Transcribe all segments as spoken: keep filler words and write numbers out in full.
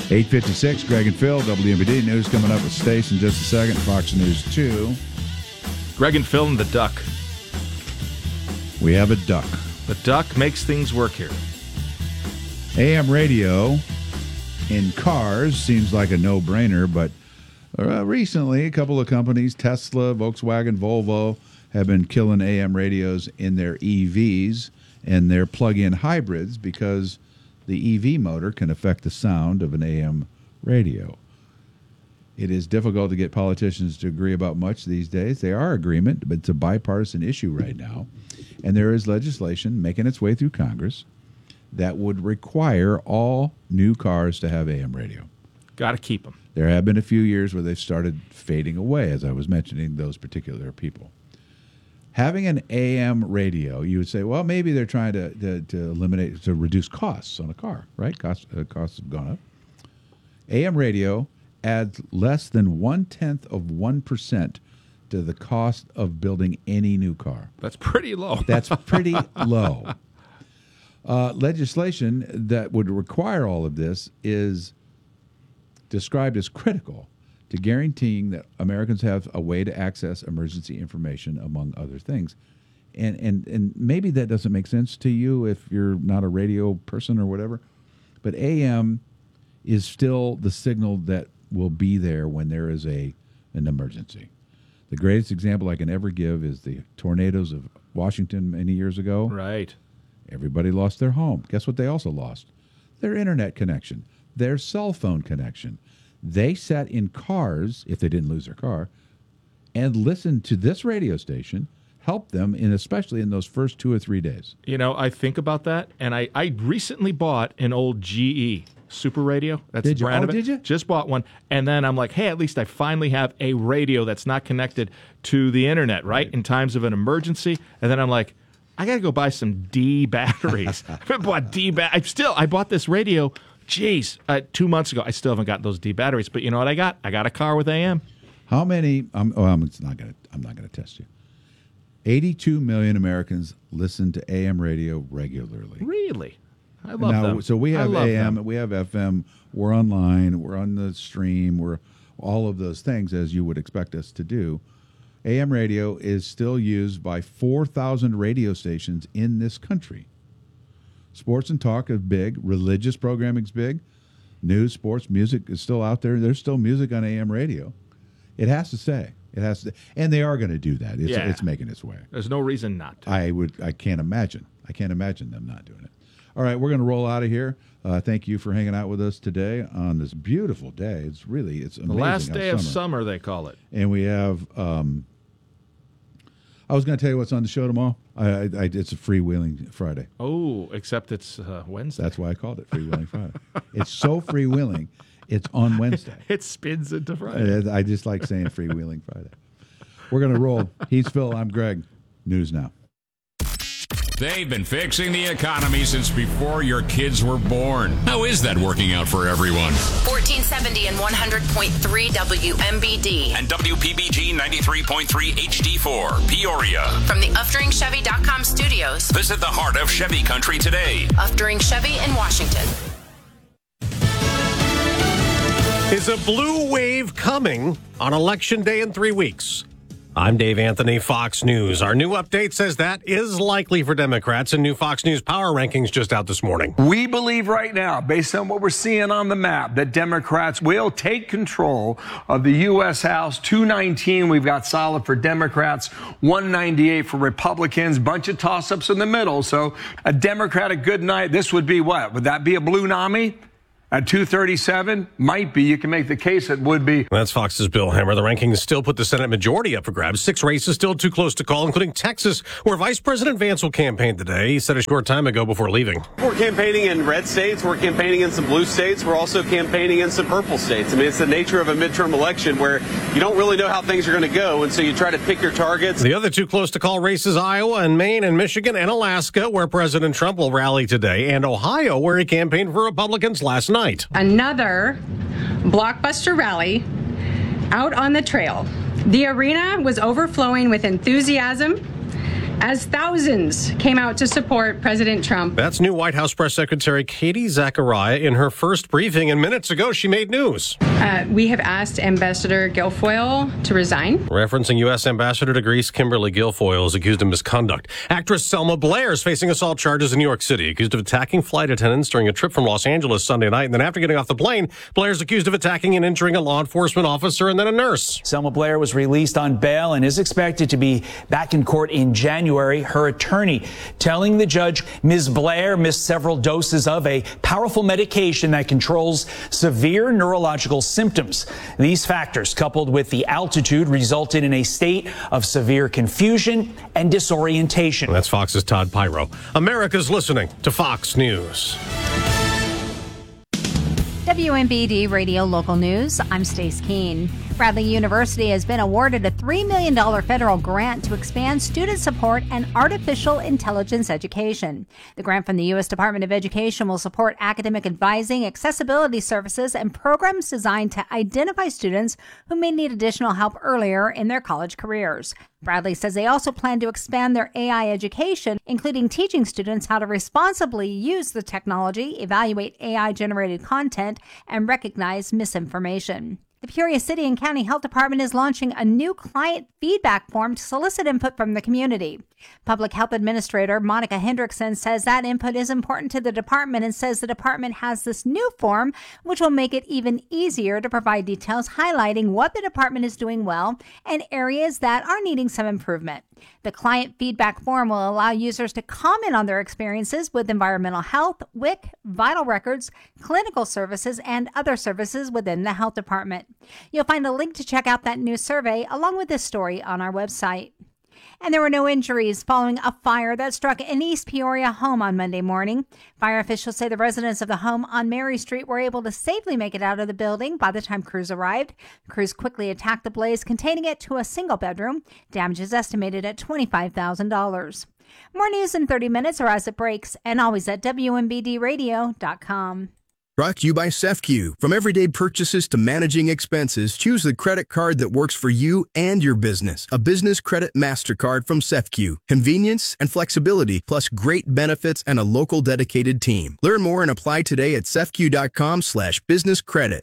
eight fifty-six, Greg and Phil, W M B D. News coming up with Stace in just a second. Fox News two. Greg and Phil and the duck. We have a duck. The duck makes things work here. A M radio in cars seems like a no-brainer, but uh, recently a couple of companies, Tesla, Volkswagen, Volvo, have been killing A M radios in their E Vs and their plug-in hybrids because the E V motor can affect the sound of an A M radio. It is difficult to get politicians to agree about much these days. They are agreement, but it's a bipartisan issue right now. And there is legislation making its way through Congress that would require all new cars to have A M radio. Got to keep them. There have been a few years where they've started fading away, as I was mentioning those particular people. Having an A M radio, you would say, well, maybe they're trying to, to, to eliminate, to reduce costs on a car, right? Costs, uh, costs have gone up. A M radio adds less than one-tenth of one percent to the cost of building any new car. That's pretty low. That's pretty low. Uh, legislation that would require all of this is described as critical to guaranteeing that Americans have a way to access emergency information, among other things. And, and, and maybe that doesn't make sense to you if you're not a radio person or whatever, but A M is still the signal that will be there when there is a an emergency. The greatest example I can ever give is the tornadoes of Washington many years ago. Right. Everybody lost their home. Guess what they also lost? Their internet connection, their cell phone connection. They sat in cars, if they didn't lose their car, and listened to this radio station, help them, in especially in those first two or three days. You know, I think about that, and I, I recently bought an old G E Super Radio. That's did the you? brand Oh, of it. did you? Just bought one, and then I'm like, hey, at least I finally have a radio that's not connected to the internet, right, right. in times of an emergency. And then I'm like, I got to go buy some D batteries. I bought D ba- I still I bought this radio. Jeez, uh, two months ago. I still haven't gotten those D batteries. But you know what I got? I got a car with A M. How many? Um, oh, I'm it's not gonna. I'm not gonna test you. eighty-two million Americans listen to A M radio regularly. Really? I love now, them. So we have I A M, them. we have F M. We're online. We're on the stream. We're all of those things as you would expect us to do. A M radio is still used by four thousand radio stations in this country. Sports and talk is big. Religious programming is big. News, sports, music is still out there. There's still music on A M radio. It has to stay. It has to, and they are going to do that. It's, yeah. it's making its way. There's no reason not to. I would. I can't imagine. I can't imagine them not doing it. All right, we're going to roll out of here. Uh, thank you for hanging out with us today on this beautiful day. It's really it's amazing. The last day of of summer. summer, they call it. And we have. Um, I was going to tell you what's on the show tomorrow. I, I, I, it's a freewheeling Friday. Oh, except it's uh, Wednesday. That's why I called it freewheeling Friday. It's so freewheeling. It's on Wednesday. It spins into Friday. I, I just like saying freewheeling Friday. We're going to roll. He's Phil. I'm Greg. News now. They've been fixing the economy since before your kids were born. How is that working out for everyone? fourteen seventy and one hundred point three W M B D. And W P B G ninety-three point three H D four, Peoria. From the Uftring Chevy dot com studios. Visit the heart of Chevy country today. Uftring Chevy in Washington. Is a blue wave coming on Election Day in three weeks? I'm Dave Anthony, Fox News. Our new update says that is likely for Democrats, and new Fox News power rankings just out this morning. We believe right now, based on what we're seeing on the map, that Democrats will take control of the U S House. two nineteen, we've got solid for Democrats, one ninety-eight for Republicans, bunch of toss-ups in the middle. So a Democratic good night, this would be what? Would that be a blue nommie? At two thirty-seven, might be. You can make the case it would be. That's Fox's Bill Hammer. The rankings still put the Senate majority up for grabs. Six races still too close to call, including Texas, where Vice President Vance will campaign today. He said a short time ago before leaving. We're campaigning in red states. We're campaigning in some blue states. We're also campaigning in some purple states. I mean, it's the nature of a midterm election where you don't really know how things are going to go, and so you try to pick your targets. The other two close to call races, Iowa and Maine and Michigan and Alaska, where President Trump will rally today, and Ohio, where he campaigned for Republicans last night. Another blockbuster rally out on the trail. The arena was overflowing with enthusiasm as thousands came out to support President Trump. That's new White House Press Secretary Katie Zachariah in her first briefing, and minutes ago she made news. Uh, we have asked Ambassador Guilfoyle to resign. Referencing U S. Ambassador to Greece Kimberly Guilfoyle is accused of misconduct. Actress Selma Blair is facing assault charges in New York City, accused of attacking flight attendants during a trip from Los Angeles Sunday night. And then after getting off the plane, Blair's accused of attacking and injuring a law enforcement officer and then a nurse. Selma Blair was released on bail and is expected to be back in court in January. Her attorney telling the judge Miz Blair missed several doses of a powerful medication that controls severe neurological symptoms. These factors, coupled with the altitude, resulted in a state of severe confusion and disorientation. That's Fox's Todd Pyro. America's listening to Fox News. W M B D Radio Local News, I'm Stace Keene. Bradley University has been awarded a three million dollars federal grant to expand student support and artificial intelligence education. The grant from the U S. Department of Education will support academic advising, accessibility services, and programs designed to identify students who may need additional help earlier in their college careers. Bradley says they also plan to expand their A I education, including teaching students how to responsibly use the technology, evaluate A I-generated content, and recognize misinformation. The Peoria City and County Health Department is launching a new client feedback form to solicit input from the community. Public Health Administrator Monica Hendrickson says that input is important to the department and says the department has this new form, which will make it even easier to provide details highlighting what the department is doing well and areas that are needing some improvement. The client feedback form will allow users to comment on their experiences with environmental health, W I C, vital records, clinical services, and other services within the health department. You'll find a link to check out that new survey along with this story on our website. And there were no injuries following a fire that struck an East Peoria home on Monday morning. Fire officials say the residents of the home on Mary Street were able to safely make it out of the building by the time crews arrived. Crews quickly attacked the blaze, containing it to a single bedroom. Damage is estimated at twenty-five thousand dollars. More news in thirty minutes or as it breaks, and always at W M B D radio dot com. Brought to you by SEFCU. From everyday purchases to managing expenses, choose the credit card that works for you and your business. A business credit MasterCard from SEFCU. Convenience and flexibility, plus great benefits and a local dedicated team. Learn more and apply today at sefcu.com slash business credit.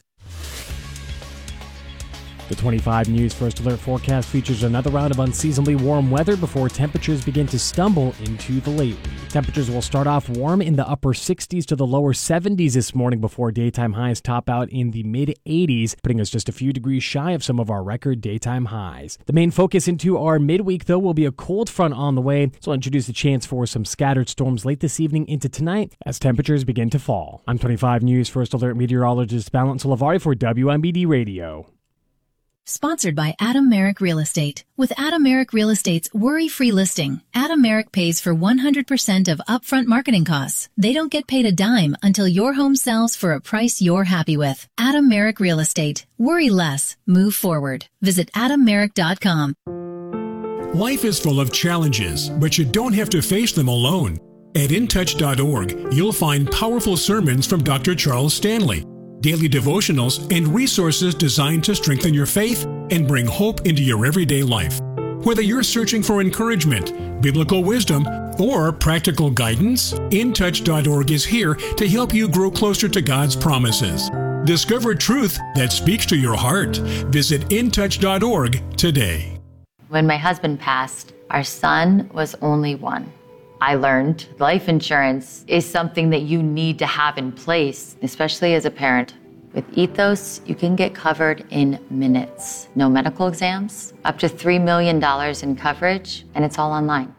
The twenty-five News First Alert forecast features another round of unseasonably warm weather before temperatures begin to stumble into the late week. Temperatures will start off warm in the upper sixties to the lower seventies this morning before daytime highs top out in the mid eighties, putting us just a few degrees shy of some of our record daytime highs. The main focus into our midweek, though, will be a cold front on the way, so I'll introduce a chance for some scattered storms late this evening into tonight as temperatures begin to fall. I'm twenty-five News First Alert meteorologist Balance Olavari for W M B D Radio. Sponsored by Adam Merrick Real Estate. With Adam Merrick Real Estate's worry-free listing, Adam Merrick pays for one hundred percent of upfront marketing costs. They don't get paid a dime until your home sells for a price you're happy with. Adam Merrick Real Estate. Worry less. Move forward. Visit adam merrick dot com. Life is full of challenges, but you don't have to face them alone. At in touch dot org, you'll find powerful sermons from Doctor Charles Stanley, daily devotionals, and resources designed to strengthen your faith and bring hope into your everyday life. Whether you're searching for encouragement, biblical wisdom, or practical guidance, in touch dot org is here to help you grow closer to God's promises. Discover truth that speaks to your heart. Visit in touch dot org today. When my husband passed, our son was only one. I learned life insurance is something that you need to have in place, especially as a parent. With Ethos, you can get covered in minutes. No medical exams, up to three million dollars in coverage, and it's all online.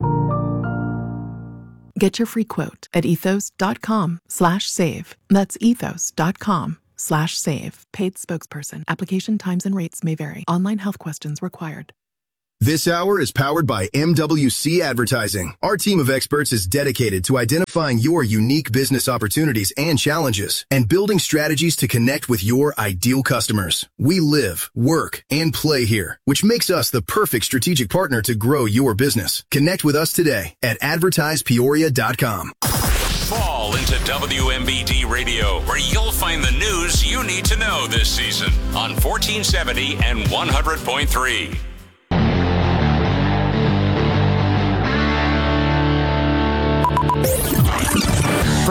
Get your free quote at ethos dot com slash save. That's ethos dot com slash save. Paid spokesperson. Application times and rates may vary. Online health questions required. This hour is powered by M W C Advertising. Our team of experts is dedicated to identifying your unique business opportunities and challenges and building strategies to connect with your ideal customers. We live, work, and play here, which makes us the perfect strategic partner to grow your business. Connect with us today at advertise peoria dot com. Fall into W M B D Radio, where you'll find the news you need to know this season on fourteen seventy and one hundred point three.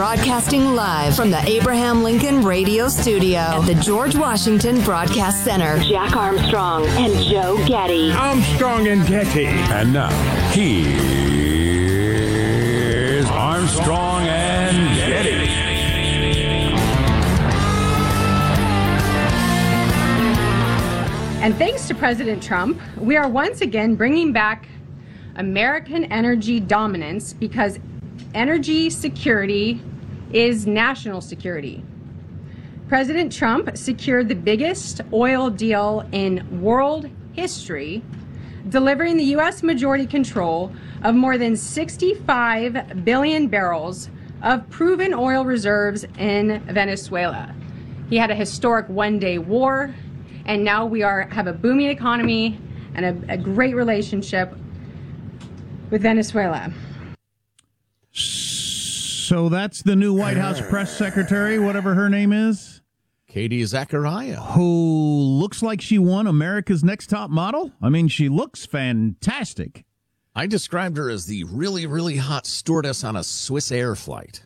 Broadcasting live from the Abraham Lincoln Radio Studio at the George Washington Broadcast Center. Jack Armstrong and Joe Getty. Armstrong and Getty. And now, here's Armstrong and Getty. And thanks to President Trump, we are once again bringing back American energy dominance because energy security is national security. President Trump secured the biggest oil deal in world history, delivering the U S majority control of more than sixty-five billion barrels of proven oil reserves in Venezuela. He had a historic one-day war, and now we are have a booming economy and a, a great relationship with Venezuela. So that's the new White House press secretary, whatever her name is. Katie Zachariah. Who looks like she won America's Next Top Model. I mean, she looks fantastic. I described her as the really, really hot stewardess on a Swiss Air flight.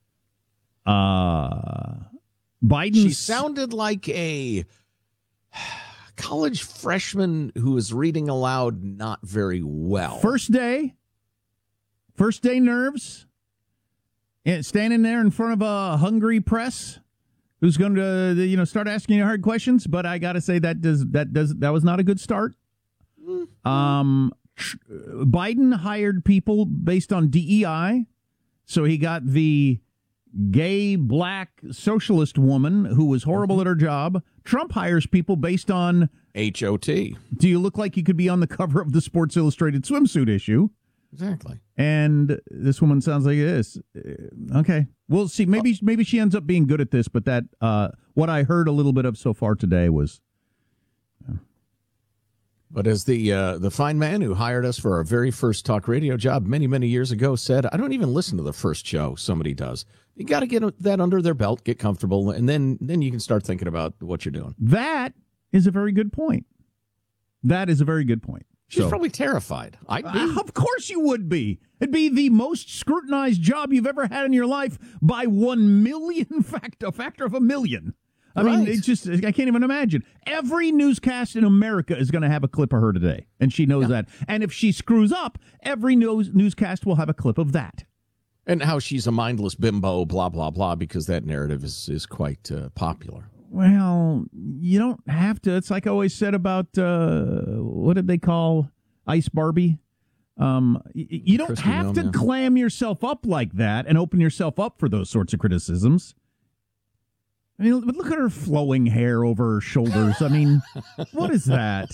Uh, Biden. She sounded like a college freshman who is reading aloud not very well. First day. First day nerves. And standing there in front of a hungry press who's going to, you know, start asking you hard questions. But I got to say that does that does that was not a good start. Mm-hmm. Um, Biden hired people based on D E I, so he got the gay black socialist woman who was horrible mm-hmm. at her job. Trump hires people based on H O T. Do you look like you could be on the cover of the Sports Illustrated swimsuit issue? Exactly. And this woman sounds like this. Okay. We'll see. Maybe maybe she ends up being good at this, but that uh, what I heard a little bit of so far today was. Uh, but as the uh, the fine man who hired us for our very first talk radio job many, many years ago said, I don't even listen to the first show somebody does. You got to get that under their belt, get comfortable, and then then you can start thinking about what you're doing. That is a very good point. That is a very good point. She's so, probably terrified. I'd be. Uh, of course you would be. It'd be the most scrutinized job you've ever had in your life by one million factor, a factor of a million. I right. mean, it's just, I can't even imagine. Every newscast in America is going to have a clip of her today, and she knows yeah. that. And if she screws up, every news, newscast will have a clip of that. And how she's a mindless bimbo, blah, blah, blah, because that narrative is, is quite uh, popular. Well, you don't have to. It's like I always said about, uh, what did they call Ice Barbie? Um, y- you don't Christy have Nome, to yeah. clam yourself up like that and open yourself up for those sorts of criticisms. I mean, look at her flowing hair over her shoulders. I mean, what is that?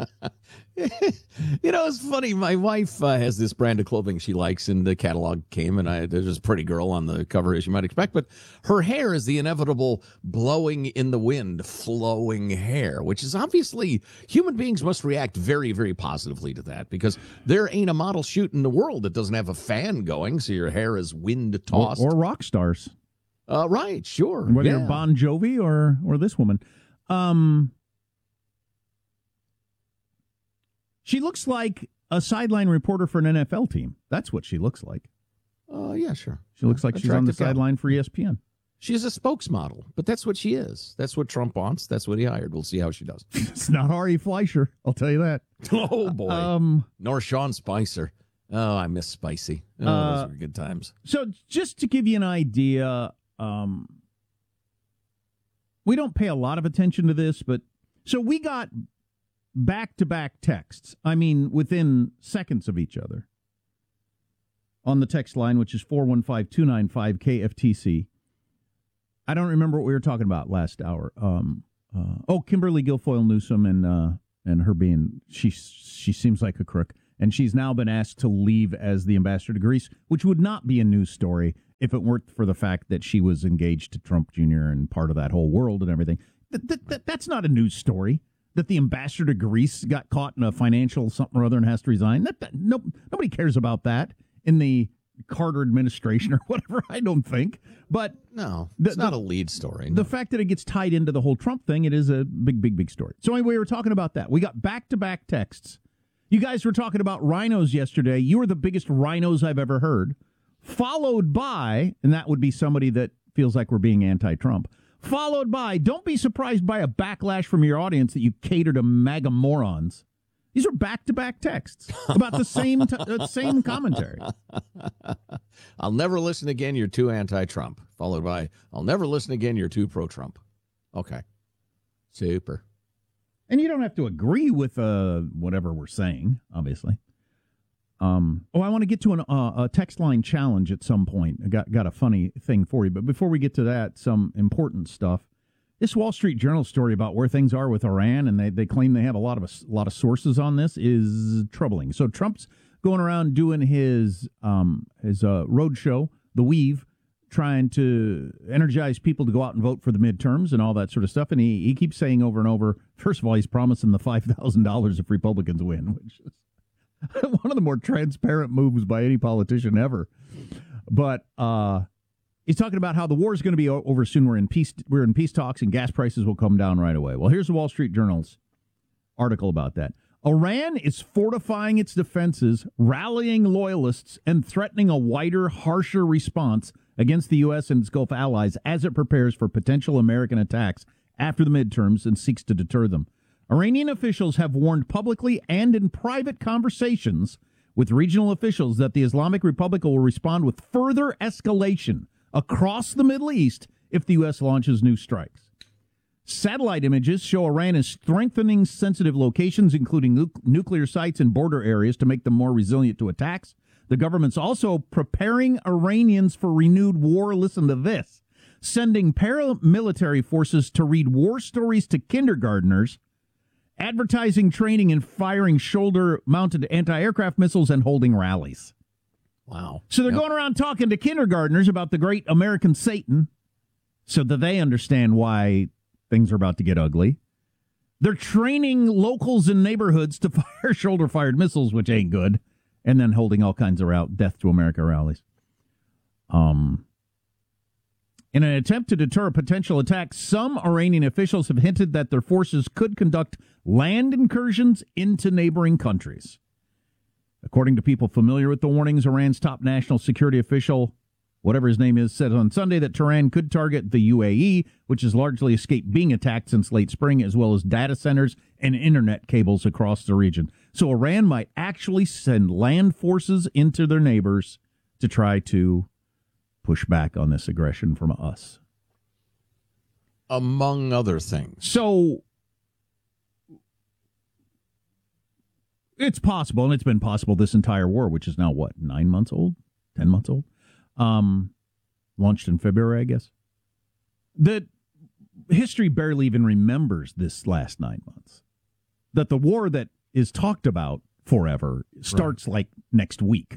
You know, it's funny. My wife uh, has this brand of clothing she likes, and the catalog came, and I, there's this pretty girl on the cover, as you might expect. But her hair is the inevitable blowing in the wind, flowing hair, which is obviously human beings must react very, very positively to that, because there ain't a model shoot in the world that doesn't have a fan going, so your hair is wind tossed. Or, or rock stars. Uh, right, sure. Whether yeah. you're Bon Jovi or or this woman. Um, she looks like a sideline reporter for an N F L team. That's what she looks like. Oh, uh, yeah, sure. She looks like she's on the sideline for E S P N. She's a spokesmodel, but that's what she is. That's what Trump wants. That's what he hired. We'll see how she does. It's not Ari Fleischer, I'll tell you that. Oh, boy. Um, Nor Sean Spicer. Oh, I miss Spicy. Oh, uh, those were good times. So just to give you an idea... Um, we don't pay a lot of attention to this, but so we got back-to-back texts. I mean, within seconds of each other on the text line, which is four one five, two nine five, K F T C. I don't remember what we were talking about last hour. Um, uh, oh, Kimberly Guilfoyle Newsom and uh, and her being, she she seems like a crook. And she's now been asked to leave as the ambassador to Greece, which would not be a news story if it weren't for the fact that she was engaged to Trump Junior and part of that whole world and everything. That, that, that, that's not a news story, that the ambassador to Greece got caught in a financial something or other and has to resign. That, that, no, nobody cares about that in the Carter administration or whatever, I don't think. But no, it's the, not a lead story. No. The fact that it gets tied into the whole Trump thing, it is a big, big, big story. So anyway, we were talking about that. We got back-to-back texts. You guys were talking about rhinos yesterday. You were the biggest rhinos I've ever heard. followed by, and that would be somebody that feels like we're being anti-Trump, followed by, don't be surprised by a backlash from your audience that you cater to MAGA morons. These are back-to-back texts about the same t- uh, same commentary. I'll never listen again, you're too anti-Trump. Followed by, I'll never listen again, you're too pro-Trump. Okay. Super. And you don't have to agree with uh, whatever we're saying, obviously. Um, oh, I want to get to an, uh, a text line challenge at some point. I got, got a funny thing for you. But before we get to that, some important stuff. This Wall Street Journal story about where things are with Iran, and they, they claim they have a lot of a lot of sources on this, is troubling. So Trump's going around doing his um, his uh, road show, The Weave, trying to energize people to go out and vote for the midterms and all that sort of stuff. And he, he keeps saying over and over, first of all, he's promising the five thousand dollars if Republicans win, which is one of the more transparent moves by any politician ever. But uh, he's talking about how the war is going to be over soon. We're in peace. We're in peace talks, and gas prices will come down right away. Well, here's the Wall Street Journal's article about that. Iran is fortifying its defenses, rallying loyalists, and threatening a wider, harsher response against the U S and its Gulf allies as it prepares for potential American attacks after the midterms and seeks to deter them. Iranian officials have warned publicly and in private conversations with regional officials that the Islamic Republic will respond with further escalation across the Middle East if the U S launches new strikes. Satellite images show Iran is strengthening sensitive locations, including nu- nuclear sites and border areas, to make them more resilient to attacks. The government's also preparing Iranians for renewed war. Listen to this. Sending paramilitary forces to read war stories to kindergartners, advertising training and firing shoulder-mounted anti-aircraft missiles, and holding rallies. Wow. So they're Yep. going around talking to kindergartners about the great American Satan so that they understand why things are about to get ugly. They're training locals in neighborhoods to fire shoulder-fired missiles, which ain't good, and then holding all kinds of route, Death to America rallies. Um... In an attempt to deter a potential attack, some Iranian officials have hinted that their forces could conduct land incursions into neighboring countries. According to people familiar with the warnings, Iran's top national security official, whatever his name is, said on Sunday that Tehran could target the U A E, which has largely escaped being attacked since late spring, as well as data centers and internet cables across the region. So Iran might actually send land forces into their neighbors to try to push back on this aggression from us. Among other things. So it's possible, and it's been possible this entire war, which is now, what, nine months old? Ten months old? Um, launched in February, I guess. That history barely even remembers this last nine months. That the war that is talked about forever starts right. like next week.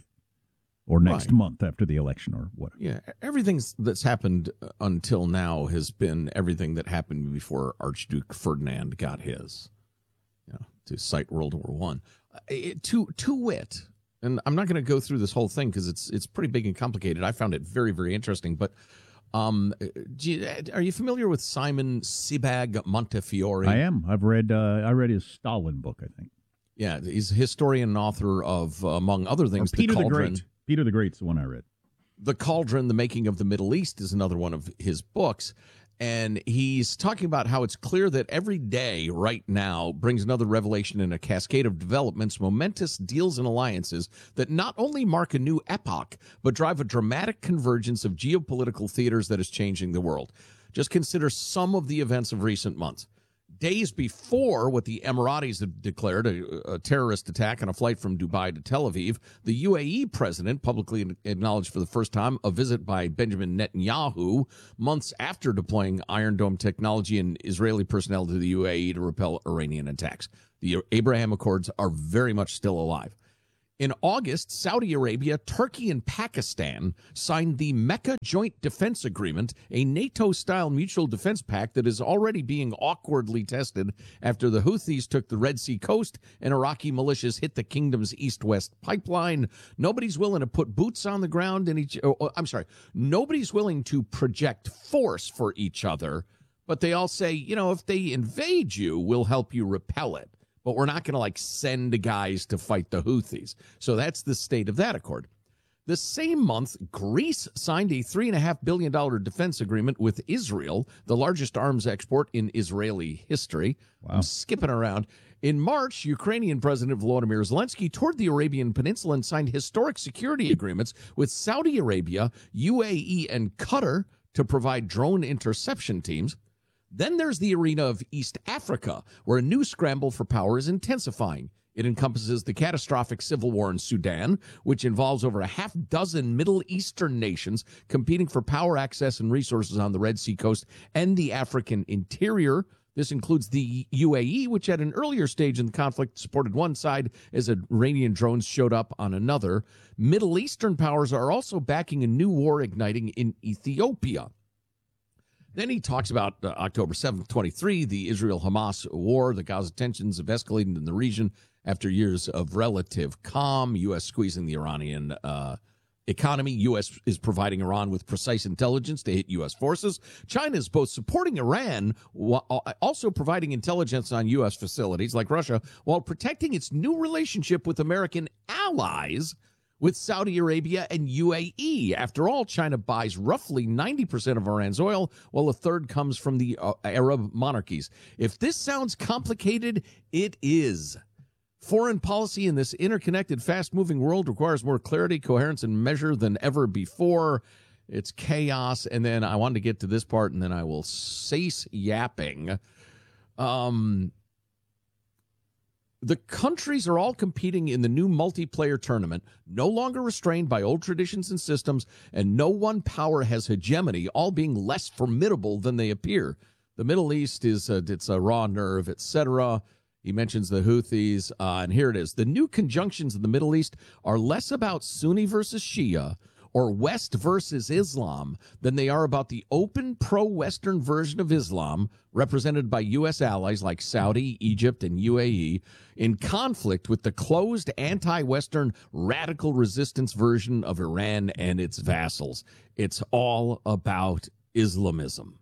Or next right. month after the election, or what? Yeah, everything that's happened until now has been everything that happened before Archduke Ferdinand got his. You know, to cite World War One. It, to to wit, and I'm not going to go through this whole thing because it's it's pretty big and complicated. I found it very very interesting. But um, you, are you familiar with Simon Sebag Montefiore? I am. I've read. Uh, I read his Stalin book, I think. Yeah, he's a historian and author of, uh, among other things, or Peter the the Cauldron. Great. Peter the Great's the one I read. The Cauldron, The Making of the Middle East is another one of his books. And he's talking about how it's clear that every day right now brings another revelation in a cascade of developments, momentous deals and alliances that not only mark a new epoch, but drive a dramatic convergence of geopolitical theaters that is changing the world. Just consider some of the events of recent months. Days before what the Emiratis had declared a, a terrorist attack on a flight from Dubai to Tel Aviv, the U A E president publicly acknowledged for the first time a visit by Benjamin Netanyahu months after deploying Iron Dome technology and Israeli personnel to the U A E to repel Iranian attacks. The Abraham Accords are very much still alive. In August, Saudi Arabia, Turkey, and Pakistan signed the Mecca Joint Defense Agreement, a NATO-style mutual defense pact that is already being awkwardly tested after the Houthis took the Red Sea coast and Iraqi militias hit the kingdom's east-west pipeline. Nobody's willing to put boots on the ground in each... Oh, I'm sorry. Nobody's willing to project force for each other, but they all say, you know, if they invade you, we'll help you repel it. But we're not going to, like, send guys to fight the Houthis. So that's the state of that accord. The same month, Greece signed a three point five billion dollars defense agreement with Israel, the largest arms export in Israeli history. Wow. I'm skipping around. In March, Ukrainian President Volodymyr Zelensky toured the Arabian Peninsula and signed historic security agreements with Saudi Arabia, U A E, and Qatar to provide drone interception teams. Then there's the arena of East Africa, where a new scramble for power is intensifying. It encompasses the catastrophic civil war in Sudan, which involves over a half dozen Middle Eastern nations competing for power, access, and resources on the Red Sea coast and the African interior. This includes the U A E, which at an earlier stage in the conflict supported one side as Iranian drones showed up on another. Middle Eastern powers are also backing a new war igniting in Ethiopia. Then he talks about uh, October seventh, twenty-three, the Israel-Hamas war. The Gaza tensions have escalated in the region after years of relative calm. U S squeezing the Iranian uh, economy. U S is providing Iran with precise intelligence to hit U S forces. China is both supporting Iran, while also providing intelligence on U S facilities like Russia, while protecting its new relationship with American allies with Saudi Arabia and U A E. After all, China buys roughly ninety percent of Iran's oil, while a third comes from the uh, Arab monarchies. If this sounds complicated, it is. Foreign policy in this interconnected, fast-moving world requires more clarity, coherence, and measure than ever before. It's chaos. And then I wanted to get to this part, and then I will cease yapping. Um, the countries are all competing in the new multiplayer tournament, no longer restrained by old traditions and systems, and no one power has hegemony, all being less formidable than they appear. The Middle East is a, it's a raw nerve, et cetera. He mentions the Houthis, uh, and here it is. The new conjunctions in the Middle East are less about Sunni versus Shia or West versus Islam than they are about the open pro-Western version of Islam, represented by U S allies like Saudi, Egypt, and U A E, in conflict with the closed anti-Western radical resistance version of Iran and its vassals. It's all about Islamism.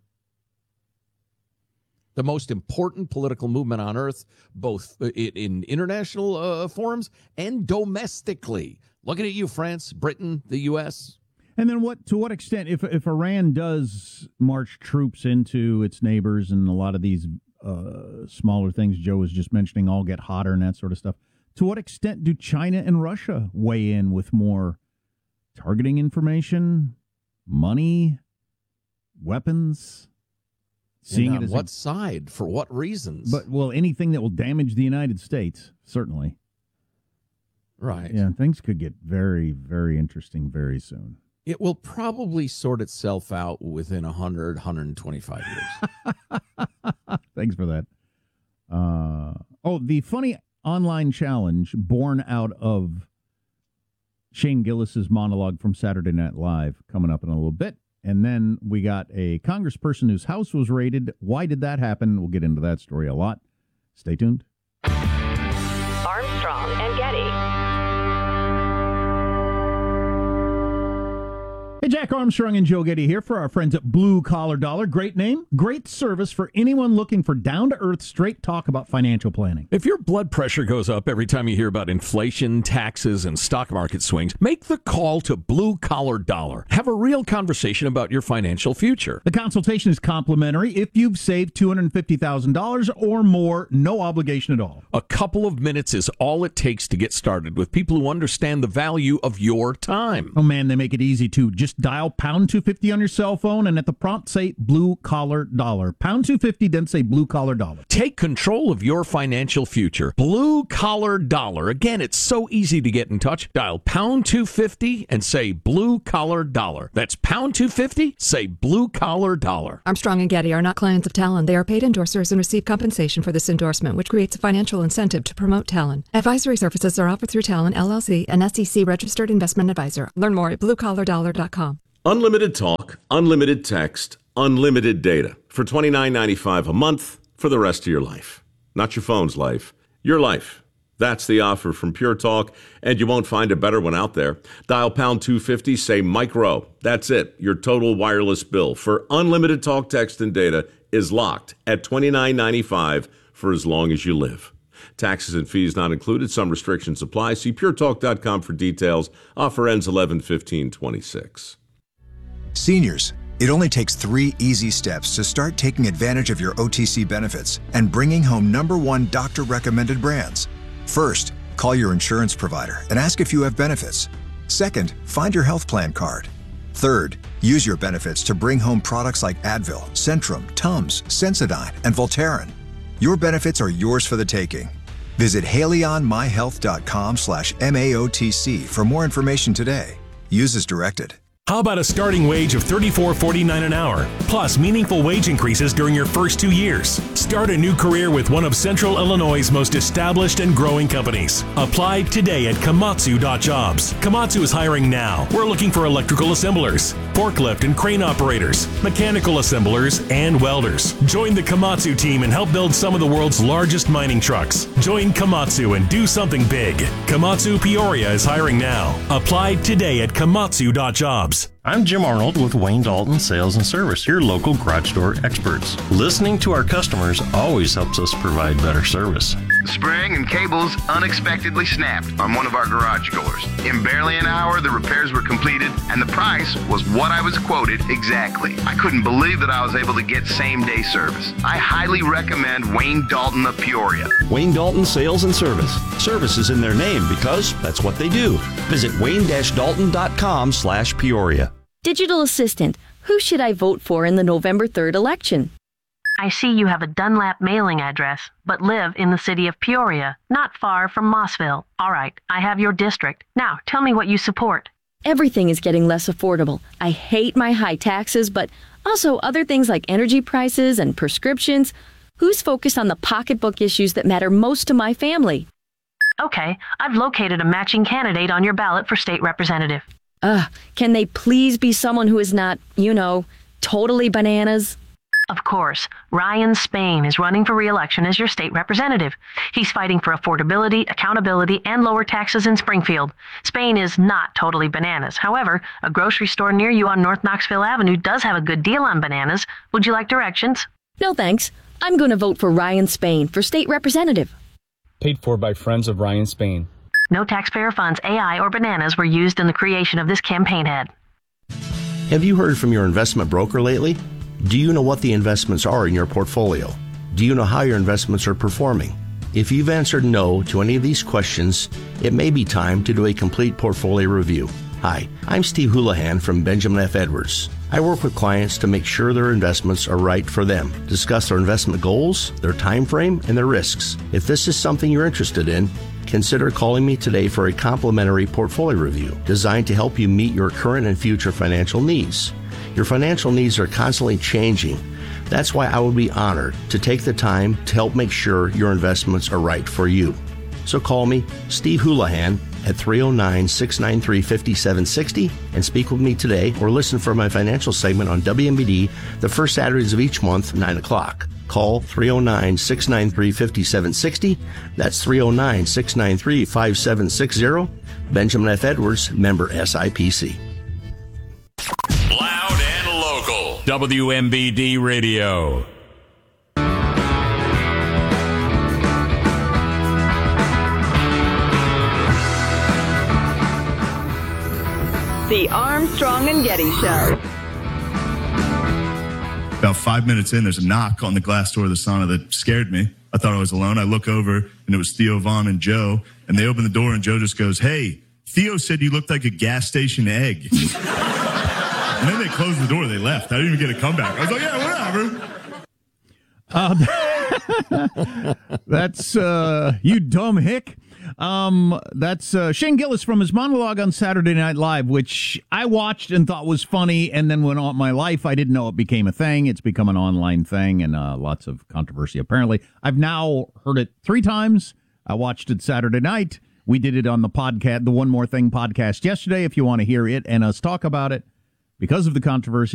The most important political movement on earth, both in international uh, forums and domestically. Looking at you, France, Britain, the U S. And then what? To what extent, if if Iran does march troops into its neighbors and a lot of these uh, smaller things Joe was just mentioning all get hotter and that sort of stuff, to what extent do China and Russia weigh in with more targeting information, money, weapons? Seeing it as what a, side, for what reasons? But, well, anything that will damage the United States, certainly. Right. Yeah, things could get very, very interesting very soon. It will probably sort itself out within one hundred, one hundred twenty-five years. Thanks for that. Uh, oh, the funny online challenge born out of Shane Gillis's monologue from Saturday Night Live coming up in a little bit. And then we got a congressperson whose house was raided. Why did that happen? We'll get into that story a lot. Stay tuned. Armstrong and Getty. Hey, Jack Armstrong and Joe Getty here for our friends at Blue Collar Dollar. Great name, great service for anyone looking for down-to-earth, straight talk about financial planning. If your blood pressure goes up every time you hear about inflation, taxes, and stock market swings, make the call to Blue Collar Dollar. Have a real conversation about your financial future. The consultation is complimentary. If you've saved two hundred fifty thousand dollars or more, no obligation at all. A couple of minutes is all it takes to get started with people who understand the value of your time. Oh, man, they make it easy, too. Just dial pound two fifty on your cell phone and at the prompt say Blue Collar Dollar. Pound two fifty, then say Blue Collar Dollar. Take control of your financial future. Blue Collar Dollar. Again, it's so easy to get in touch. Dial pound two fifty and say Blue Collar Dollar. That's pound two fifty, say Blue Collar Dollar. Armstrong and Getty are not clients of Talon. They are paid endorsers and receive compensation for this endorsement, which creates a financial incentive to promote Talon. Advisory services are offered through Talon, L L C, an S E C registered investment advisor. Learn more at blue collar dollar dot com. Unlimited talk, unlimited text, unlimited data for twenty-nine ninety-five a month for the rest of your life. Not your phone's life, your life. That's the offer from Pure Talk, and you won't find a better one out there. Dial pound two fifty, say micro. That's it. Your total wireless bill for unlimited talk, text, and data is locked at twenty-nine ninety-five for as long as you live. Taxes and fees not included. Some restrictions apply. See pure talk dot com for details. Offer ends eleven fifteen twenty-six. Seniors, it only takes three easy steps to start taking advantage of your O T C benefits and bringing home number one doctor-recommended brands. First, call your insurance provider and ask if you have benefits. Second, find your health plan card. Third, use your benefits to bring home products like Advil, Centrum, Tums, Sensodyne, and Voltaren. Your benefits are yours for the taking. Visit haleyonmyhealth.com slash MAOTC for more information today. Use as directed. How about a starting wage of thirty-four forty-nine an hour, plus meaningful wage increases during your first two years? Start a new career with one of Central Illinois' most established and growing companies. Apply today at komatsu dot jobs. Komatsu is hiring now. We're looking for electrical assemblers, forklift and crane operators, mechanical assemblers, and welders. Join the Komatsu team and help build some of the world's largest mining trucks. Join Komatsu and do something big. Komatsu Peoria is hiring now. Apply today at komatsu dot jobs. I'm Jim Arnold with Wayne Dalton Sales and Service, your local garage door experts. Listening to our customers always helps us provide better service. Spring and cables unexpectedly snapped on one of our garage doors. In barely an hour, the repairs were completed, and the price was what I was quoted exactly. I couldn't believe that I was able to get same-day service. I highly recommend Wayne Dalton of Peoria. Wayne Dalton Sales and Service. Service is in their name because that's what they do. Visit wayne dash dalton dot com slash Peoria. Digital Assistant, who should I vote for in the November third election? I see you have a Dunlap mailing address, but live in the city of Peoria, not far from Mossville. All right, I have your district. Now, tell me what you support. Everything is getting less affordable. I hate my high taxes, but also other things like energy prices and prescriptions. Who's focused on the pocketbook issues that matter most to my family? Okay, I've located a matching candidate on your ballot for state representative. Ugh, can they please be someone who is not, you know, totally bananas? Of course, Ryan Spain is running for re-election as your state representative. He's fighting for affordability, accountability, and lower taxes in Springfield. Spain is not totally bananas. However, a grocery store near you on North Knoxville Avenue does have a good deal on bananas. Would you like directions? No thanks. I'm going to vote for Ryan Spain for state representative. Paid for by Friends of Ryan Spain. No taxpayer funds, A I, or bananas were used in the creation of this campaign ad. Have you heard from your investment broker lately? Do you know what the investments are in your portfolio? Do you know how your investments are performing? If you've answered no to any of these questions, it may be time to do a complete portfolio review. Hi, I'm Steve Houlihan from Benjamin F. Edwards. I work with clients to make sure their investments are right for them, discuss their investment goals, their time frame, and their risks. If this is something you're interested in, consider calling me today for a complimentary portfolio review designed to help you meet your current and future financial needs. Your financial needs are constantly changing. That's why I would be honored to take the time to help make sure your investments are right for you. So call me, Steve Houlihan, at three oh nine, six nine three, five seven six oh and speak with me today, or listen for my financial segment on W M B D the first Saturdays of each month, nine o'clock. Call three oh nine, six nine three, five seven six oh. That's three oh nine, six nine three, five seven six oh. Benjamin F. Edwards, member S I P C. Loud and local. W M B D Radio. The Armstrong and Getty Show. About five minutes in, there's a knock on the glass door of the sauna that scared me. I thought I was alone. I look over, and it was Theo Vaughn and Joe, and they open the door, and Joe just goes, "Hey, Theo said you looked like a gas station egg." And then they closed the door. They left. I didn't even get a comeback. I was like, Uh, yeah, whatever. that's uh, you dumb hick. Um, that's uh, Shane Gillis from his monologue on Saturday Night Live, which I watched and thought was funny, and then went on my life. I didn't know it became a thing. It's become an online thing, and uh, lots of controversy, apparently. I've now heard it three times. I watched it Saturday night. We did it on the podcast, the One More Thing podcast yesterday, if you want to hear it and us talk about it because of the controversy.